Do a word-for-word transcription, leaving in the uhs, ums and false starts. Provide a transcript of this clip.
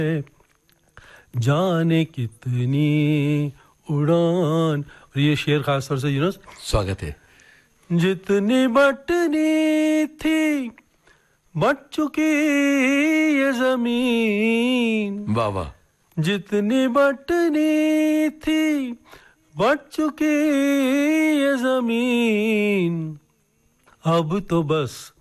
जाने कितनी उड़ान। और ये शेर खास तौर से यूनुस स्वागत है। जितनी बटनी थी बट चुकी ये जमीन, वाह वाह। जितनी बटनी थी बट चुकी ये जमीन, अब तो बस